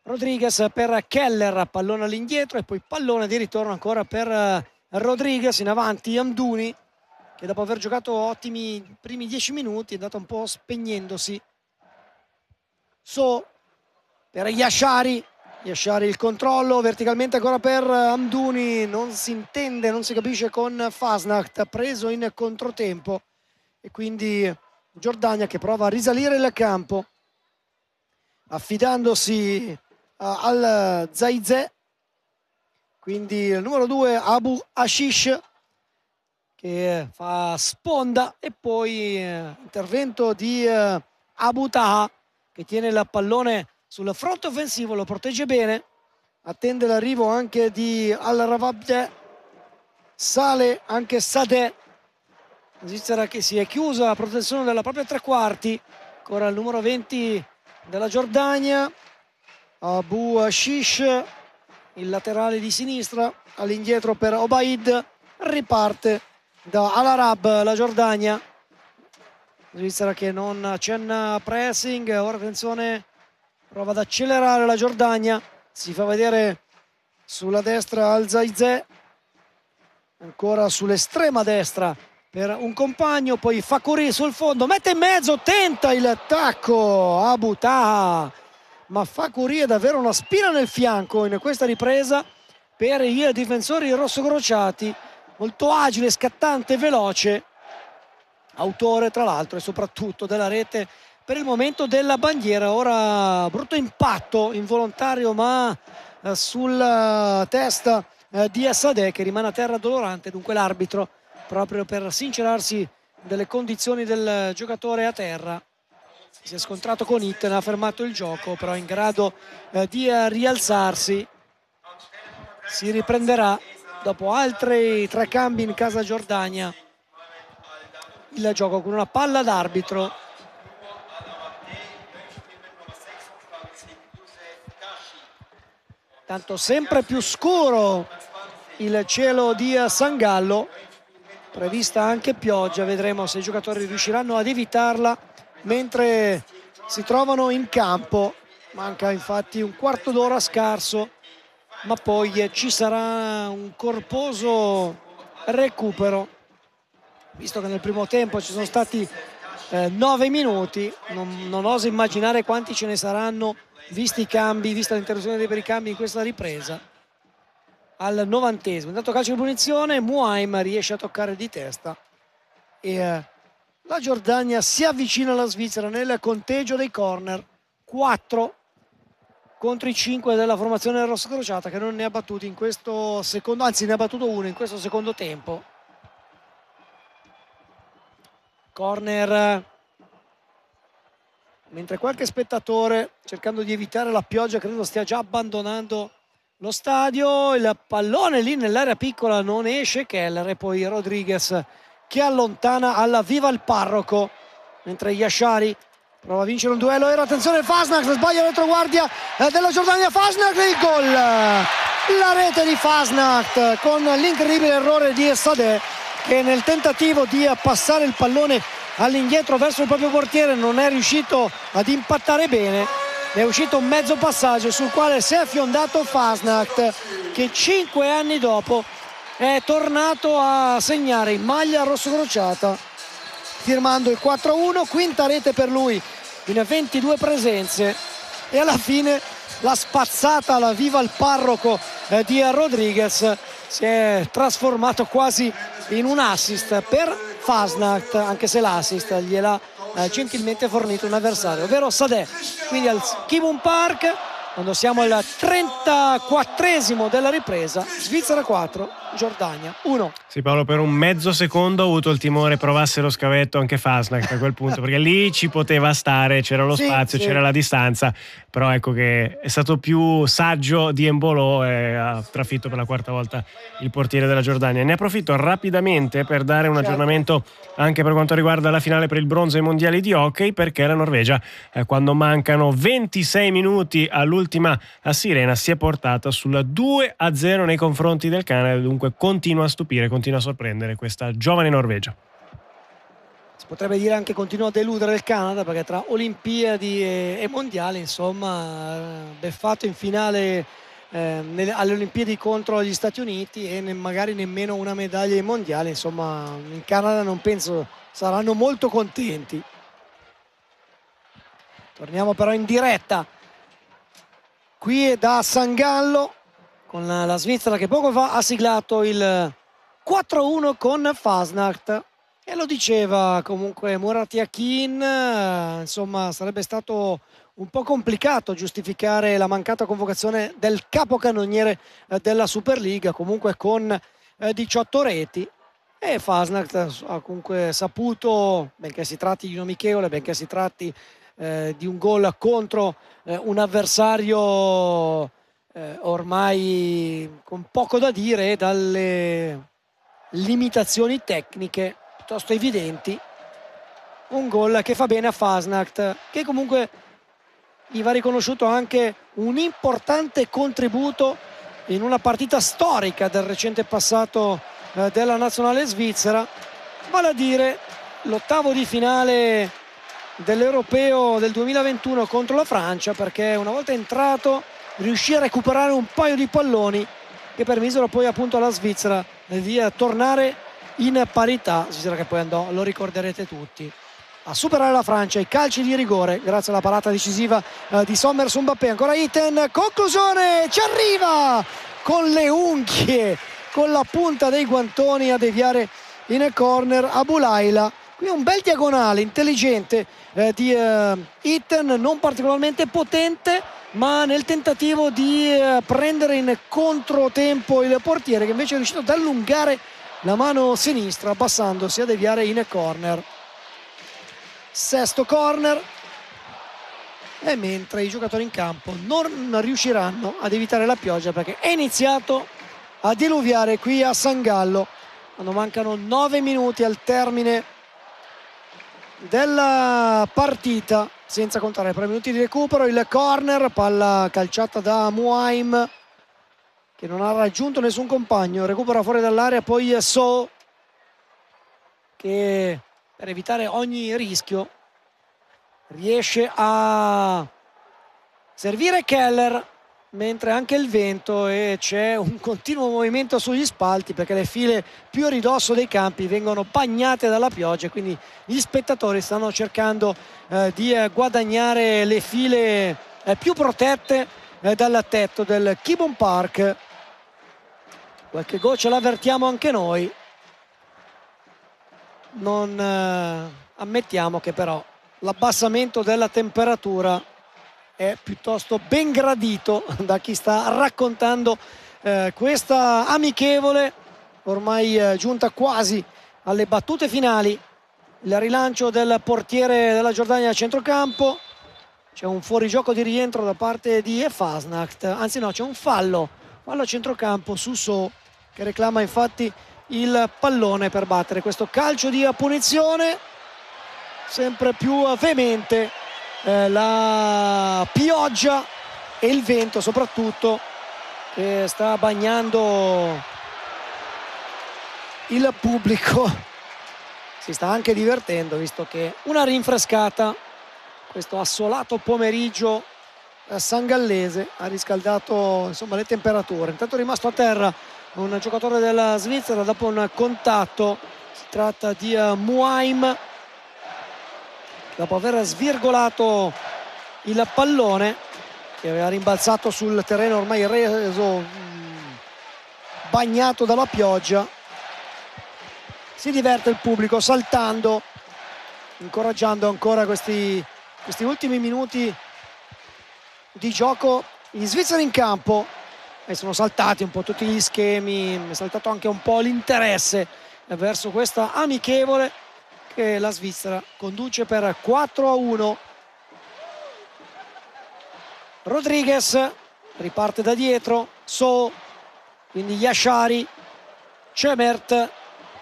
Rodriguez per Keller, pallone all'indietro e poi pallone di ritorno ancora per Rodriguez. In avanti Amdouni, che dopo aver giocato ottimi primi 10 minuti è andato un po' spegnendosi. Per Yashari il controllo verticalmente ancora per Amdouni, non si intende, non si capisce con Fasnacht, preso in controtempo, e quindi Giordania che prova a risalire il campo affidandosi al Zaizè. Quindi il numero 2 Abu Ashish che fa sponda, e poi intervento di Abu Taha che tiene il pallone sul fronte offensivo, lo protegge bene, attende l'arrivo anche di Al-Ravabde, sale anche Sadeh. La Svizzera che si è chiusa la protezione della propria tre quarti. Ancora il numero 20 della Giordania, Abu Ashish, il laterale di sinistra, all'indietro per Obaid, riparte da Al-Arab la Giordania. Svizzera che non accenna pressing, ora attenzione, prova ad accelerare la Giordania, si fa vedere sulla destra al Zaizè, ancora sull'estrema destra per un compagno, poi Fakouri sul fondo, mette in mezzo, tenta il tacco Abu Taha, ma Fakouri è davvero una spina nel fianco in questa ripresa per i difensori rossocrociati, molto agile, scattante, veloce, autore tra l'altro e soprattutto della rete per il momento della bandiera. Ora brutto impatto involontario ma sulla testa di Sadeh, che rimane a terra dolorante, dunque l'arbitro, proprio per sincerarsi delle condizioni del giocatore a terra, si è scontrato con Itten, ha fermato il gioco, però è in grado di rialzarsi, si riprenderà dopo altri 3 cambi in casa Giordania il gioco con una palla d'arbitro. Tanto sempre più scuro il cielo di San Gallo, prevista anche pioggia, vedremo se i giocatori riusciranno ad evitarla mentre si trovano in campo. Manca infatti un quarto d'ora scarso, ma poi ci sarà un corposo recupero, visto che nel primo tempo ci sono stati 9 minuti, non oso immaginare quanti ce ne saranno visti i cambi, vista l'interruzione dei veri cambi in questa ripresa. Al 90esimo, intanto calcio di punizione, Muaim riesce a toccare di testa e la Giordania si avvicina alla Svizzera nel conteggio dei corner, 4 contro i 5 della formazione rossocrociata, che non ne ha battuti in questo secondo, anzi ne ha battuto uno in questo secondo tempo. Corner, mentre qualche spettatore, cercando di evitare la pioggia, credo stia già abbandonando lo stadio. Il pallone lì nell'area piccola non esce, Keller, e poi Rodriguez che allontana alla viva il parroco, mentre Yashari prova a vincere un duello. Era attenzione Fasnacht, sbaglia la retroguardia della Giordania, Fasnacht, il gol, la rete di Fasnacht con l'incredibile errore di Sadeh, che nel tentativo di passare il pallone all'indietro verso il proprio portiere non è riuscito ad impattare bene. È uscito un mezzo passaggio sul quale si è fiondato Fasnacht, che 5 anni dopo è tornato a segnare in maglia rossocrociata, firmando il 4-1, quinta rete per lui in 22 presenze, e alla fine la spazzata alla viva il parroco di Rodriguez si è trasformato quasi in un assist per Fasnacht, anche se l'assist gliel'ha gentilmente fornito un avversario, ovvero Sadeh. Quindi al Kibun Park, quando siamo al 34esimo della ripresa, Svizzera 4, Giordania 1. Sì, Paolo, per un mezzo secondo ho avuto il timore provasse lo scavetto anche Fasnacht a quel punto, perché lì ci poteva stare, c'era lo spazio, sì, c'era la distanza, però ecco che è stato più saggio di Embolo e ha trafitto per la quarta volta il portiere della Giordania. Ne approfitto rapidamente per dare un aggiornamento anche per quanto riguarda la finale per il bronzo ai mondiali di hockey, perché la Norvegia, quando mancano 26 minuti all'ultima sirena, si è portata sul 2-0 nei confronti del Canada. Dunque continua a stupire, continua a sorprendere questa giovane Norvegia. potrebbe dire anche continua a deludere il Canada, perché tra Olimpiadi e Mondiali, insomma, beffato in finale alle Olimpiadi contro gli Stati Uniti e magari nemmeno una medaglia ai Mondiali, insomma, in Canada non penso saranno molto contenti. Torniamo però in diretta qui è da San Gallo con la Svizzera che poco fa ha siglato il 4-1 con Fasnacht. E lo diceva comunque Murat Yakin, insomma sarebbe stato un po' complicato giustificare la mancata convocazione del capocannoniere della Superliga, comunque con 18 reti. E Fasnacht ha comunque saputo, benché si tratti di un amichevole, benché si tratti di un gol contro un avversario ormai con poco da dire, dalle limitazioni tecniche piuttosto evidenti, un gol che fa bene a Fasnacht, che comunque gli va riconosciuto anche un importante contributo in una partita storica del recente passato della nazionale svizzera, vale a dire l'ottavo di finale dell'Europeo del 2021 contro la Francia, perché una volta entrato riuscì a recuperare un paio di palloni che permisero poi appunto alla Svizzera di tornare in parità. Svizzera che poi andò, lo ricorderete tutti, a superare la Francia ai calci di rigore grazie alla parata decisiva di Sommer su Mbappé. Ancora Itten, conclusione, ci arriva con le unghie, con la punta dei guantoni a deviare in corner Abu Laila. Qui un bel diagonale intelligente di Itten, non particolarmente potente, ma nel tentativo di prendere in controtempo il portiere, che invece è riuscito ad allungare la mano sinistra abbassandosi a deviare in corner. Sesto corner, e mentre i giocatori in campo non riusciranno ad evitare la pioggia, perché è iniziato a diluviare qui a San Gallo quando mancano 9 minuti al termine della partita, senza contare per minuti di recupero. Il corner, palla calciata da Muaim che non ha raggiunto nessun compagno, recupera fuori dall'area, poi So che per evitare ogni rischio riesce a servire Keller, mentre anche il vento, e c'è un continuo movimento sugli spalti perché le file più a ridosso dei campi vengono bagnate dalla pioggia, quindi gli spettatori stanno cercando di guadagnare le file più protette dal tetto del Kibon Park. Qualche goccia l'avvertiamo anche noi, non ammettiamo che però l'abbassamento della temperatura è piuttosto ben gradito da chi sta raccontando questa amichevole ormai giunta quasi alle battute finali. Il rilancio del portiere della Giordania a centrocampo, c'è un fuorigioco di rientro da parte di Fasnacht, anzi no, c'è un fallo a centrocampo su So, che reclama infatti il pallone per battere questo calcio di punizione. Sempre più veemente la pioggia e il vento soprattutto, che sta bagnando il pubblico. Si sta anche divertendo, visto che una rinfrescata questo assolato pomeriggio sangallese ha riscaldato insomma le temperature. Intanto è rimasto a terra un giocatore della Svizzera dopo un contatto, si tratta di Muaim, dopo aver svirgolato il pallone che aveva rimbalzato sul terreno ormai reso bagnato dalla pioggia. Si diverte il pubblico saltando, incoraggiando ancora questi ultimi minuti di gioco. Gli svizzeri in campo, e sono saltati un po' tutti gli schemi, è saltato anche un po' l'interesse verso questa amichevole che la Svizzera conduce per 4-1. Rodriguez riparte da dietro, So, quindi Yashari, Cemert,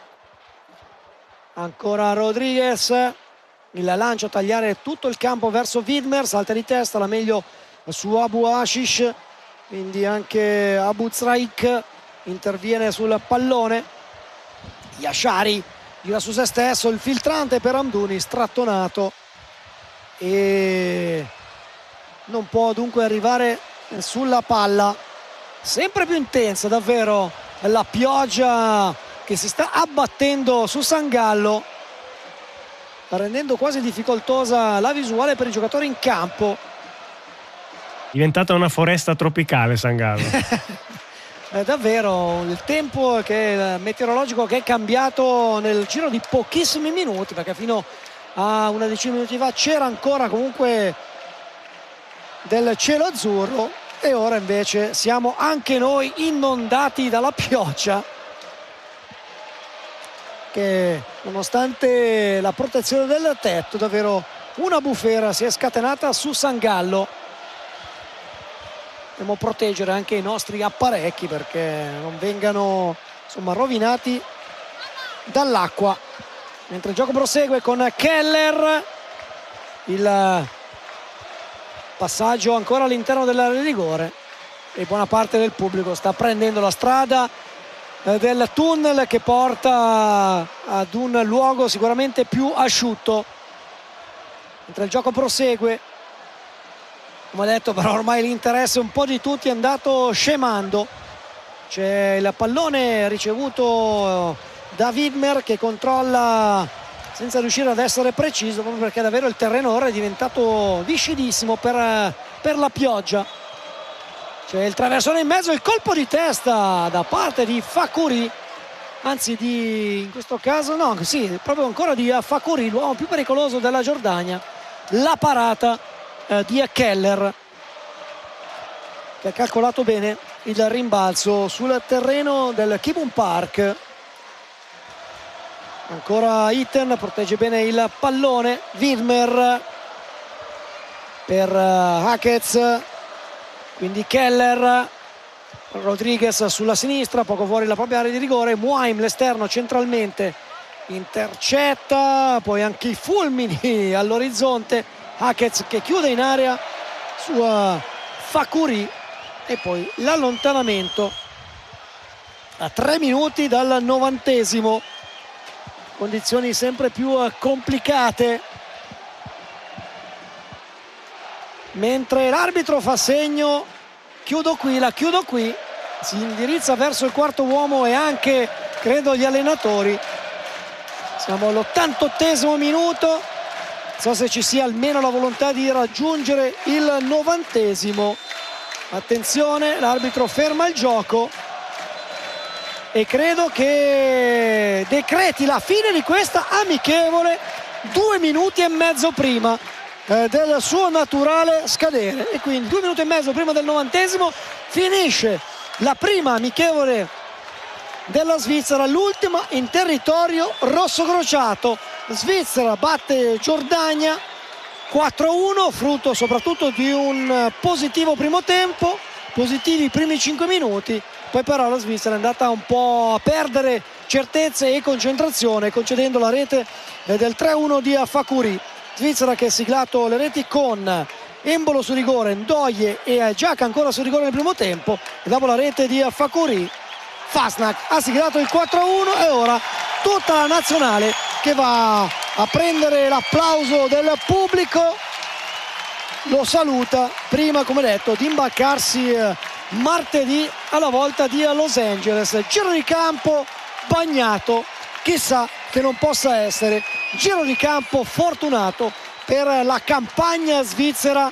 ancora Rodriguez, il lancio a tagliare tutto il campo verso Widmer, salta di testa, la meglio su Abu Ashish, quindi anche Abu Zraik interviene sul pallone. Yashari gira su se stesso, il filtrante per Amdouni, strattonato, e non può dunque arrivare sulla palla. Sempre più intensa davvero la pioggia che si sta abbattendo su San Gallo, rendendo quasi difficoltosa la visuale per i giocatori in campo. Diventata una foresta tropicale San Gallo. Davvero il tempo meteorologico che è cambiato nel giro di pochissimi minuti, perché fino a una decina di minuti fa c'era ancora comunque del cielo azzurro, e ora invece siamo anche noi inondati dalla pioggia, che nonostante la protezione del tetto davvero una bufera si è scatenata su San Gallo. Dobbiamo proteggere anche i nostri apparecchi perché non vengano rovinati dall'acqua. Mentre il gioco prosegue con Keller, il passaggio ancora all'interno dell'area di rigore, e buona parte del pubblico sta prendendo la strada del tunnel che porta ad un luogo sicuramente più asciutto. Mentre il gioco prosegue, come detto, però ormai l'interesse un po' di tutti è andato scemando. C'è il pallone ricevuto da Widmer che controlla senza riuscire ad essere preciso, proprio perché davvero il terreno ora è diventato viscidissimo per la pioggia. C'è il traversone in mezzo, il colpo di testa da parte di Fakouri, anzi in questo caso no, sì, proprio ancora di Fakouri, l'uomo più pericoloso della Giordania. La parata di Keller, che ha calcolato bene il rimbalzo sul terreno del Kibun Park. Ancora Itten protegge bene il pallone, Widmer per Hakez, quindi Keller, Rodriguez sulla sinistra, poco fuori la propria area di rigore, Muaim l'esterno centralmente, intercetta, poi anche i fulmini all'orizzonte, Hakez che chiude in area su Fakouri, e poi l'allontanamento a 3 minuti dal 90esimo. Condizioni sempre più complicate, mentre l'arbitro fa segno la chiudo qui, si indirizza verso il quarto uomo e anche credo gli allenatori. Siamo all'88esimo minuto, non so se ci sia almeno la volontà di raggiungere il 90esimo. Attenzione, l'arbitro ferma il gioco e credo che decreti la fine di questa amichevole 2 minuti e mezzo prima del suo naturale scadere, e quindi 2 minuti e mezzo prima del 90esimo finisce la prima amichevole della Svizzera, l'ultima in territorio rossocrociato. Svizzera batte Giordania 4-1, frutto soprattutto di un positivo primo tempo, positivi i primi 5 minuti. Poi però la Svizzera è andata un po' a perdere certezze e concentrazione, concedendo la rete del 3-1 di Fakouri. Svizzera che ha siglato le reti con Embolo su rigore, Ndoye e Giac ancora su rigore nel primo tempo, e dopo la rete di Fakouri Fasnacht ha siglato il 4-1, e ora tutta la nazionale che va a prendere l'applauso del pubblico, lo saluta prima, come detto, di imbarcarsi martedì alla volta di Los Angeles. Giro di campo bagnato, chissà che non possa essere giro di campo fortunato per la campagna svizzera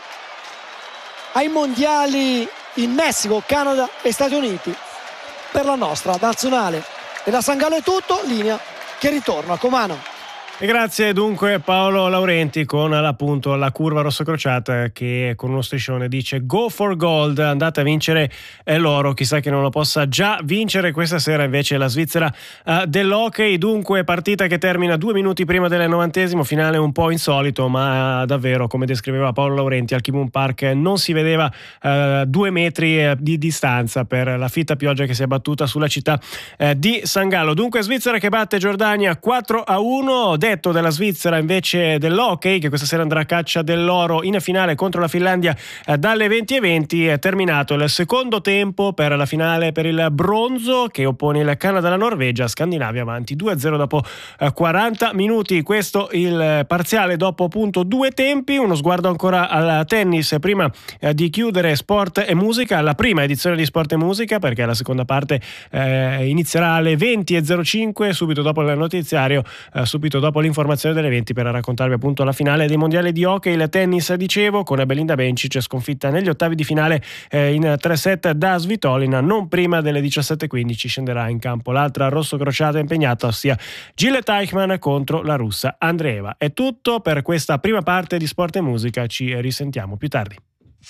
ai mondiali in Messico, Canada e Stati Uniti. Per la nostra nazionale e da San Gallo è tutto, linea che ritorna a Comano. E grazie dunque Paolo Laurenti con appunto la curva rossocrociata che con uno striscione dice Go for Gold, andate a vincere l'oro. Chissà che non lo possa già vincere questa sera invece la Svizzera dell'hockey. Dunque partita che termina 2 minuti prima del 90esimo, finale un po' insolito, ma davvero, come descriveva Paolo Laurenti, al Kibun Park non si vedeva 2 metri di distanza per la fitta pioggia che si è battuta sulla città di San Gallo. Dunque Svizzera che batte Giordania 4-1. detto della Svizzera invece dell'hockey, che questa sera andrà a caccia dell'oro in finale contro la Finlandia dalle 20:20. È terminato il secondo tempo per la finale per il bronzo che oppone il Canada alla Norvegia. Scandinavia avanti 2-0 dopo 40 minuti. Questo il parziale dopo appunto 2 tempi. Uno sguardo ancora al tennis prima di chiudere sport e musica, la prima edizione di Sport e Musica, perché la seconda parte inizierà alle 20:05, subito dopo il notiziario, subito dopo l'informazione delle 20, per raccontarvi appunto la finale dei mondiali di hockey. Il tennis, dicevo, con Belinda Bencic sconfitta negli ottavi di finale in 3-set da Svitolina. Non prima delle 17:15 scenderà in campo l'altra rosso crociata impegnata, ossia Jille Teichmann contro la russa Andreeva. È tutto per questa prima parte di Sport e Musica, ci risentiamo più tardi.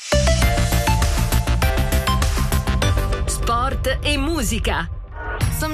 Sport e Musica.